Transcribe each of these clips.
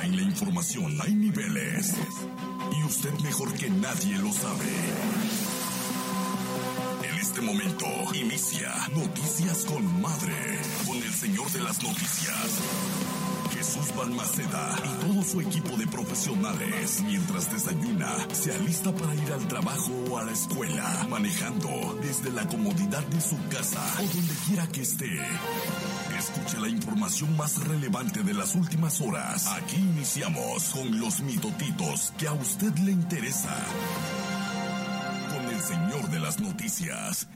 En la información hay niveles. Y usted mejor que nadie lo sabe. En este momento inicia Noticias con Madre. Con el señor de las noticias, Jesús Balmaceda, y todo su equipo de profesionales. Mientras desayuna, se alista para ir al trabajo o a la escuela, manejando desde la comodidad de su casa o donde quiera que esté. Escuche la información más relevante de las últimas horas. Aquí iniciamos con los mitotitos que a usted le interesa. Con el señor de las noticias.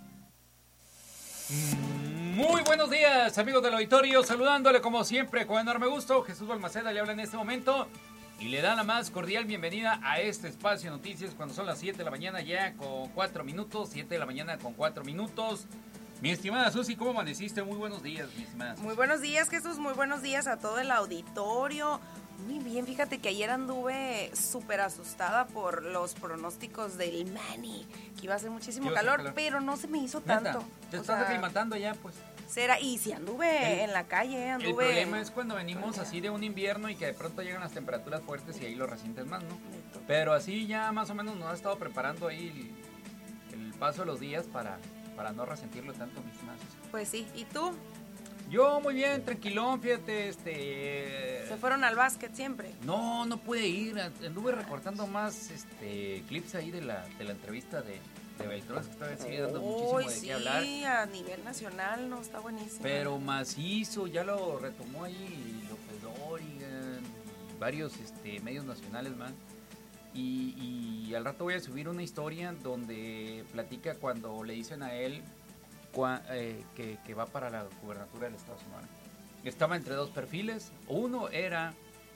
Muy buenos días, amigos del auditorio, saludándole como siempre con enorme gusto. Jesús Balmaceda le habla en este momento y le da la más cordial bienvenida a este espacio de noticias cuando son las 7 de la mañana ya con 4 minutos, 7 de la mañana con 4 minutos. Mi estimada Susi, ¿cómo amaneciste? Muy buenos días, mi estimada Susi. Muy buenos días, Jesús, muy buenos días a todo el auditorio. Muy bien, fíjate que ayer anduve súper asustada por los pronósticos del Manny, que iba a hacer muchísimo calor, pero no se me hizo tanto. Te estás aclimatando ya, pues. Será, y si anduve en la calle, El problema es cuando venimos así de un invierno y que de pronto llegan las temperaturas fuertes y ahí lo resientes más, ¿no? Pero así ya más o menos nos ha estado preparando ahí el paso de los días para no resentirlo tanto, mis más. Pues sí, ¿y tú? Yo muy bien, tranquilón, fíjate, ¿Se fueron al básquet siempre? No pude ir, anduve recortando más clips ahí de la entrevista de Beltrán, que estaba dando muchísimo de qué hablar. Sí, a nivel nacional, no, está buenísimo. Pero macizo, ya lo retomó ahí López Dóriga, varios medios nacionales más. Y al rato voy a subir una historia donde platica cuando le dicen a él que va para la gubernatura del estado de Sonora. Estaba entre dos perfiles. Uno era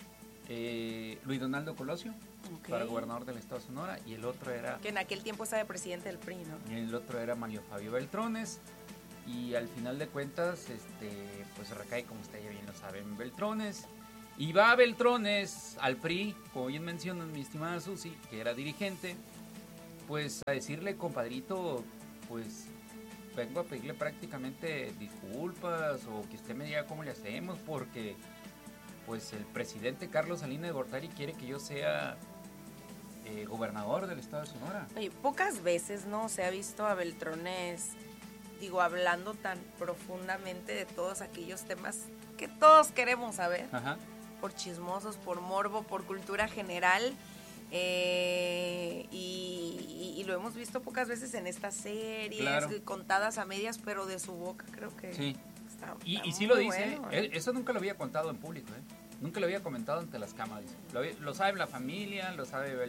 Luis Donaldo Colosio, para gobernador del estado de Sonora, y el otro era... Que en aquel tiempo estaba de presidente del PRI, ¿no? Y el otro era Mario Fabio Beltrones. Y al final de cuentas, pues recae, como usted ya bien lo sabe, en Beltrones. Y va Beltrones al PRI, como bien mencionan mi estimada Susi, que era dirigente, pues a decirle, compadrito, pues vengo a pedirle prácticamente disculpas o que usted me diga cómo le hacemos, porque pues el presidente Carlos Salinas de Gortari quiere que yo sea gobernador del estado de Sonora. Oye, pocas veces no se ha visto a Beltrones, hablando tan profundamente de todos aquellos temas que todos queremos saber. Ajá. Por chismosos, por morbo, por cultura general, y lo hemos visto pocas veces en estas series, claro, contadas a medias, pero de su boca creo que sí. está y sí lo dice, bueno, eso nunca lo había contado en público, nunca lo había comentado ante las cámaras, lo sabe la familia, lo sabe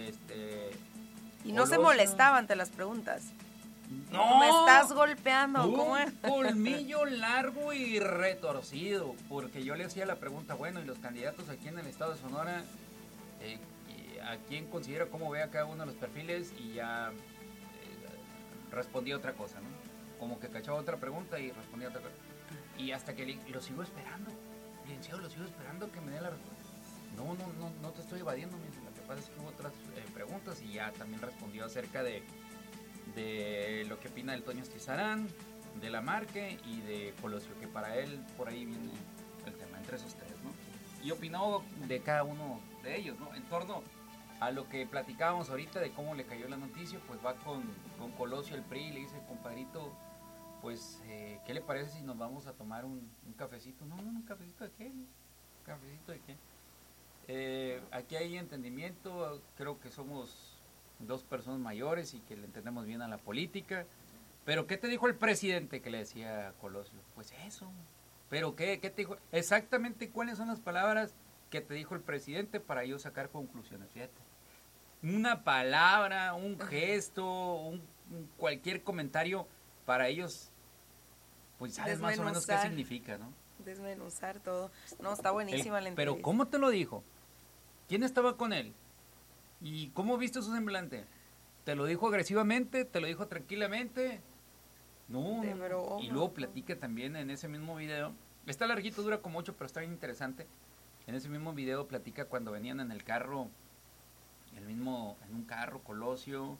y no se molestaba ante las preguntas. No, me estás golpeando. ¿Cómo es? Colmillo largo y retorcido, porque yo le hacía la pregunta, bueno, y los candidatos aquí en el estado de Sonora, ¿a quién considera cómo ve a cada uno de los perfiles? Y ya respondía otra cosa, ¿no? Como que cachaba otra pregunta y respondía otra cosa. Y hasta que lo sigo esperando, licenciado, lo sigo esperando que me dé la respuesta. No te estoy evadiendo, lo que pasa es que hubo otras preguntas y ya también respondió acerca de lo que opina del Toño Esquizarán, de la Marque y de Colosio, que para él por ahí viene el tema, entre esos tres, ¿no? Y opinó de cada uno de ellos, ¿no? En torno a lo que platicábamos ahorita de cómo le cayó la noticia, pues va con Colosio el PRI y le dice, compadrito, pues, ¿qué le parece si nos vamos a tomar un cafecito? No, ¿un cafecito de qué? ¿Un cafecito de qué? Aquí hay entendimiento, creo que somos dos personas mayores y que le entendemos bien a la política. Pero ¿qué te dijo el presidente? Que le decía a Colosio. Pues eso. ¿Pero qué te dijo? Exactamente cuáles son las palabras que te dijo el presidente para yo sacar conclusiones. Fíjate. Una palabra, un gesto, cualquier comentario para ellos, pues sabes más o menos qué significa, ¿no? Desmenuzar todo. No, está buenísima la entrevista. Pero ¿cómo te lo dijo? ¿Quién estaba con él? ¿Y cómo viste su semblante? ¿Te lo dijo agresivamente? ¿Te lo dijo tranquilamente? No. Y luego platica también en ese mismo video. Está larguito, dura como 8, pero está bien interesante. En ese mismo video platica cuando venían en el carro, en un carro, Colosio,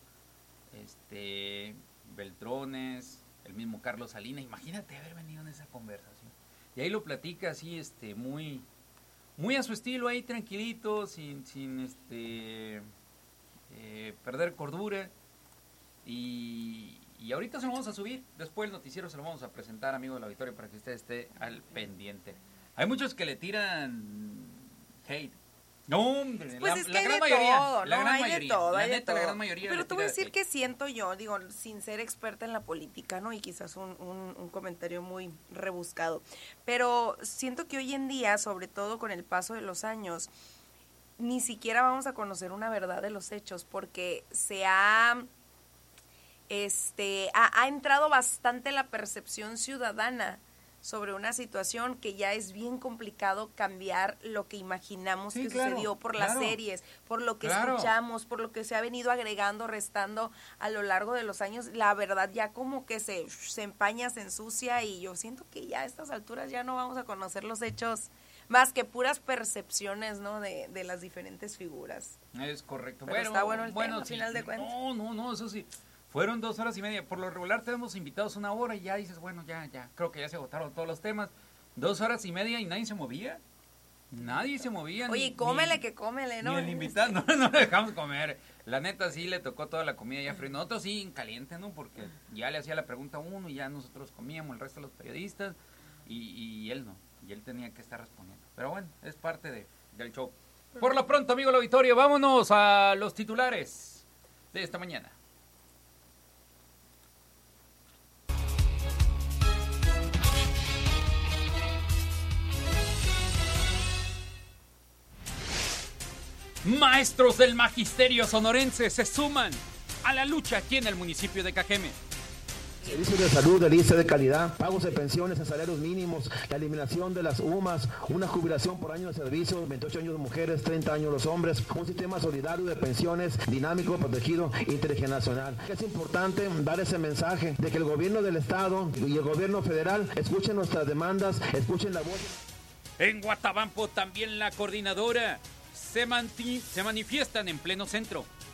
Beltrones, el mismo Carlos Salinas. Imagínate haber venido en esa conversación. Y ahí lo platica así, muy, muy a su estilo ahí, tranquilito, sin perder cordura. Y ahorita se lo vamos a subir, después el noticiero se lo vamos a presentar, amigo del auditorio, para que usted esté al pendiente. Hay muchos que le tiran hate. No, hombre, pues la gran mayoría. Pero te voy a decir que siento yo, digo, sin ser experta en la política, ¿no? Y quizás un comentario muy rebuscado. Pero siento que hoy en día, sobre todo con el paso de los años, ni siquiera vamos a conocer una verdad de los hechos, porque ha entrado bastante la percepción ciudadana sobre una situación que ya es bien complicado cambiar lo que imaginamos que sucedió por las series, por lo que escuchamos, por lo que se ha venido agregando, restando a lo largo de los años. La verdad ya como que se empaña, se ensucia, y yo siento que ya a estas alturas ya no vamos a conocer los hechos más que puras percepciones, ¿no? de las diferentes figuras. Es correcto. Pero está bueno el tema, al final de cuentas. No, eso sí. Fueron 2 horas y media. Por lo regular tenemos invitados 1 hora y ya dices, bueno, ya, creo que ya se agotaron todos los temas. 2 horas y media y nadie se movía. Nadie se movía. Oye, cómele, ¿no? Ni el invitado, no le dejamos comer. La neta sí le tocó toda la comida ya fría. Nosotros sí en caliente, ¿no? Porque ya le hacía la pregunta a uno y ya nosotros comíamos, el resto de los periodistas, y él no. Y él tenía que estar respondiendo. Pero bueno, es parte del show. Por lo pronto, amigo del auditorio, vámonos a los titulares de esta mañana. Maestros del magisterio sonorense se suman a la lucha aquí en el municipio de Cajeme. Servicios de salud, de lista de calidad, pagos de pensiones en salarios mínimos, la eliminación de las UMAS, una jubilación por año de servicio, 28 años de mujeres, 30 años los hombres, un sistema solidario de pensiones dinámico, protegido, intergeneracional. Es importante dar ese mensaje de que el gobierno del estado y el gobierno federal escuchen nuestras demandas, escuchen la voz. En Guatabampo también la coordinadora se manifiestan en pleno centro.